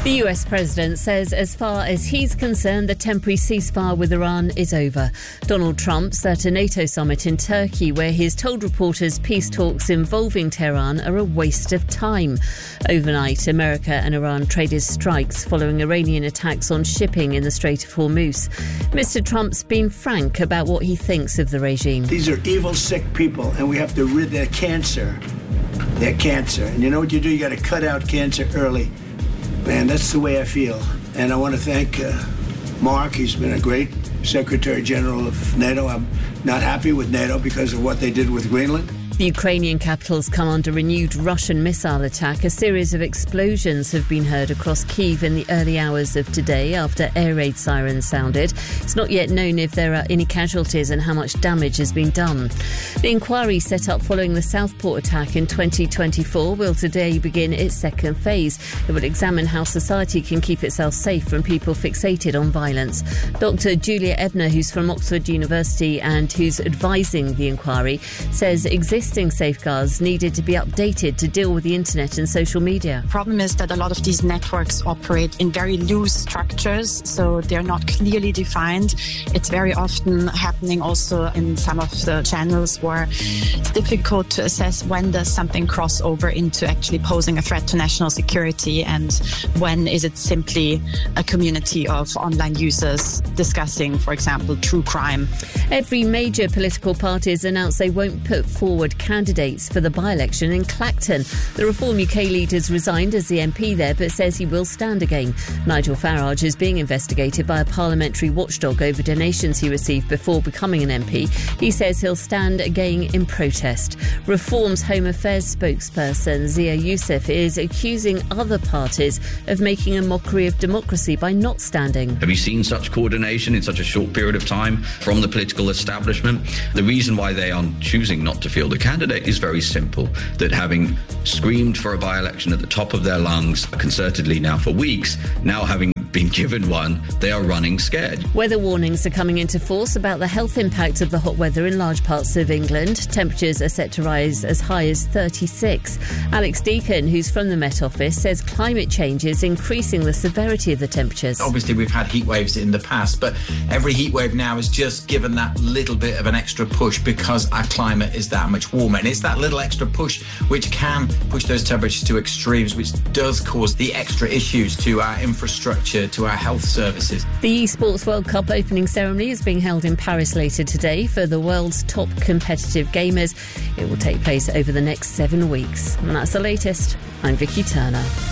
The US president says as far as he's concerned, the temporary ceasefire with Iran is over. Donald Trump's at a NATO summit in Turkey where he's told reporters peace talks involving Tehran are a waste of time. Overnight, America and Iran traded strikes following Iranian attacks on shipping in the Strait of Hormuz. Mr. Trump's been frank about what he thinks of the regime. These are evil, sick people, and we have to rid their cancer. Their cancer. And you know what you do? You got to cut out cancer early. Man, that's the way I feel. And I want to thank Mark. He's been a great Secretary General of NATO. I'm not happy with NATO because of what they did with Greenland. The Ukrainian capital's come under renewed Russian missile attack. A series of explosions have been heard across Kyiv in the early hours of today after air raid sirens sounded. It's not yet known if there are any casualties and how much damage has been done. The inquiry set up following the Southport attack in 2024 will today begin its second phase. It will examine how society can keep itself safe from people fixated on violence. Dr. Julia Ebner, who's from Oxford University and who's advising the inquiry, says existing safeguards needed to be updated to deal with the internet and social media. The problem is that a lot of these networks operate in very loose structures, so they're not clearly defined. It's very often happening also in some of the channels where it's difficult to assess when does something cross over into actually posing a threat to national security and when is it simply a community of online users discussing, for example, true crime. Every major political party has announced they won't put forward candidates for the by-election in Clacton. The Reform UK leader's resigned as the MP there but says he will stand again. Nigel Farage is being investigated by a parliamentary watchdog over donations he received before becoming an MP. He says he'll stand again in protest. Reform's Home Affairs spokesperson Zia Youssef is accusing other parties of making a mockery of democracy by not standing. Have you seen such coordination in such a short period of time from the political establishment? The reason why they are choosing not to field a candidate is very simple, that having screamed for a by-election at the top of their lungs concertedly now for weeks, now having been given one, they are running scared. Weather warnings are coming into force about the health impact of the hot weather in large parts of England. Temperatures are set to rise as high as 36. Alex Deacon, who's from the Met Office, says climate change is increasing the severity of the temperatures. Obviously, we've had heat waves in the past, but every heat wave now is just given that little bit of an extra push because our climate is that much warmer. And it's that little extra push which can push those temperatures to extremes, which does cause the extra issues to our infrastructure, to our health services. The eSports World Cup opening ceremony is being held in Paris later today for the world's top competitive gamers. It will take place over the next 7 weeks. And that's the latest. I'm Vicky Turner.